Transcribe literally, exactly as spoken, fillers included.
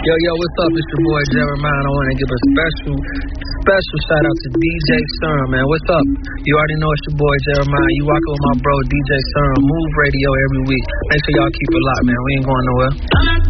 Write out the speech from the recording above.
Yo, yo, what's up? It's your boy Jeremiah. I want to give a special, special shout out to D J Serum, man. What's up? You already know it's your boy Jeremiah. You rockin' with my bro D J Serum. Move Radio every week. Make sure y'all keep it locked, man. We ain't going nowhere.